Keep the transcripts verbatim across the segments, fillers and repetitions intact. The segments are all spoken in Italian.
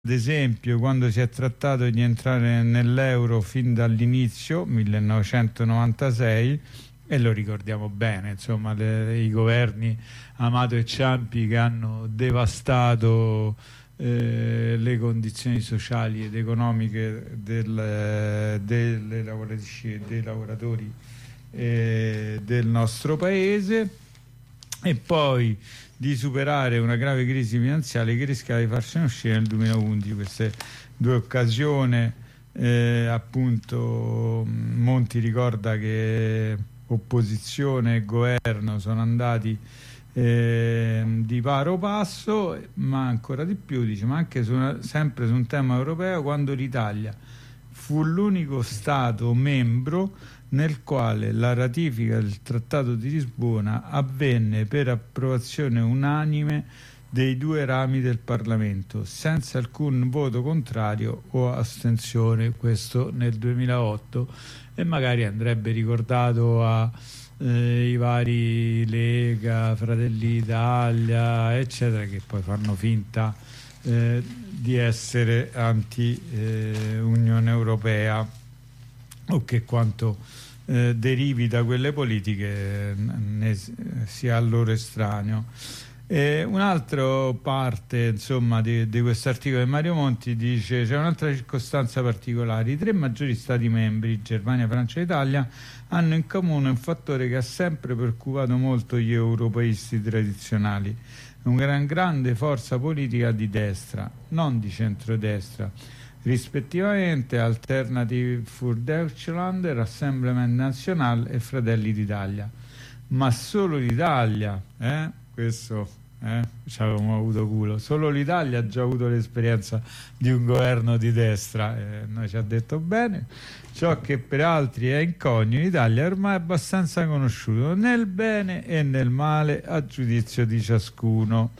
ad esempio, quando si è trattato di entrare nell'euro fin dall'inizio, millenovecentonovantasei, e lo ricordiamo bene, insomma, le, i governi Amato e Ciampi che hanno devastato eh, le condizioni sociali ed economiche del, delle lavoratrici e dei lavoratori eh, del nostro paese, e poi di superare una grave crisi finanziaria che rischiava di farsene uscire nel duemilaundici. Queste due occasioni, eh, appunto, Monti ricorda che opposizione e governo sono andati eh, di paro passo, ma ancora di più, dice, ma anche su una, sempre su un tema europeo, quando l'Italia fu l'unico Stato membro nel quale la ratifica del Trattato di Lisbona avvenne per approvazione unanime dei due rami del Parlamento, senza alcun voto contrario o astensione, questo nel duemilaotto, e magari andrebbe ricordato a eh, i vari Lega, Fratelli d'Italia, eccetera, che poi fanno finta eh, di essere anti-Unione eh, Europea, o che quanto eh, derivi da quelle politiche ne sia a loro estraneo. E un'altra parte, insomma, di, di questo articolo di Mario Monti dice: c'è un'altra circostanza particolare. I tre maggiori stati membri, Germania, Francia e Italia, hanno in comune un fattore che ha sempre preoccupato molto gli europeisti tradizionali: una gran, grande forza politica di destra, non di centrodestra, rispettivamente Alternative für Deutschland, Rassemblement National e Fratelli d'Italia. Ma solo l'Italia, eh? Questo eh? ci avevamo avuto culo, solo l'Italia ha già avuto l'esperienza di un governo di destra, eh, noi ci ha detto bene. Ciò che per altri è incognito in Italia è ormai abbastanza conosciuto, nel bene e nel male, a giudizio di ciascuno,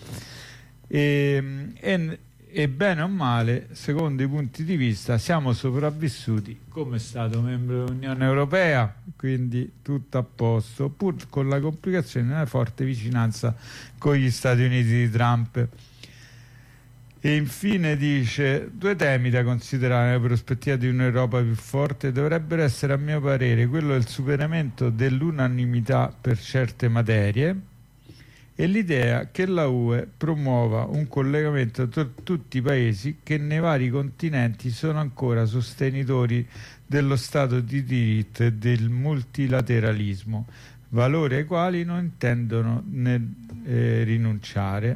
e, e e bene o male, secondo i punti di vista, siamo sopravvissuti come Stato membro dell'Unione Europea, quindi tutto a posto, pur con la complicazione di una forte vicinanza con gli Stati Uniti di Trump. E infine dice: due temi da considerare nella prospettiva di un'Europa più forte dovrebbero essere, a mio parere, quello del superamento dell'unanimità per certe materie e l'idea che la U E promuova un collegamento tra tutti i paesi che nei vari continenti sono ancora sostenitori dello Stato di diritto e del multilateralismo, valori ai quali non intendono nel, eh, rinunciare.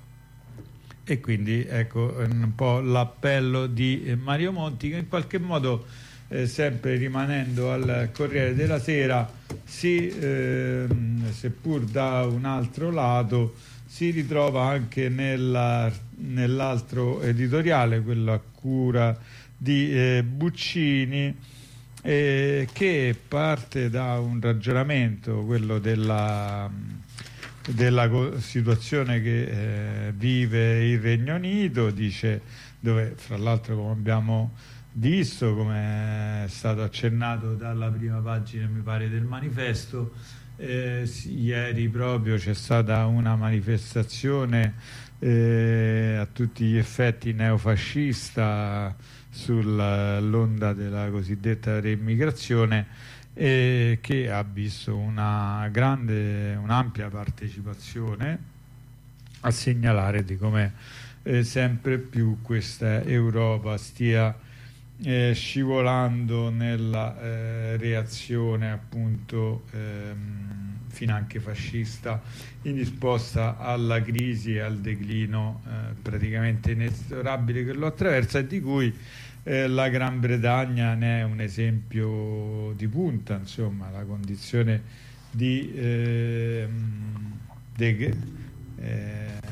E quindi ecco un po' l'appello di Mario Monti, che in qualche modo, Eh, sempre rimanendo al Corriere della Sera, si, eh, seppur da un altro lato, si ritrova anche nella, nell'altro editoriale, quello a cura di eh, Buccini, eh, che parte da un ragionamento, quello della, della situazione che eh, vive il Regno Unito, dice, dove fra l'altro, come abbiamo visto, come è stato accennato dalla prima pagina, mi pare, del manifesto, eh, ieri proprio c'è stata una manifestazione eh, a tutti gli effetti neofascista sull'onda della cosiddetta reimmigrazione, eh, che ha visto una grande, un'ampia partecipazione, a segnalare di come eh, sempre più questa Europa stia Eh, scivolando nella eh, reazione, appunto, ehm, finanche fascista, indisposta alla crisi e al declino eh, praticamente inesorabile che lo attraversa, e di cui eh, la Gran Bretagna ne è un esempio di punta. Insomma, la condizione di eh, de, eh,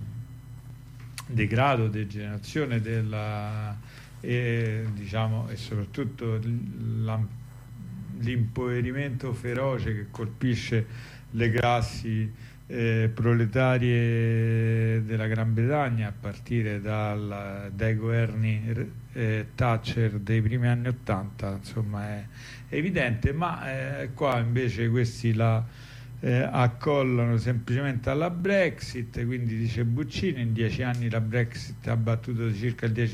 degrado, degenerazione della e, diciamo, e soprattutto l'impoverimento feroce che colpisce le classi eh, proletarie della Gran Bretagna, a partire dal, dai governi eh, Thatcher dei primi anni Ottanta, insomma, è, è evidente. Ma eh, qua invece questi la eh, accollano semplicemente alla Brexit, quindi dice Buccini in dieci anni la Brexit ha battuto di circa il dieci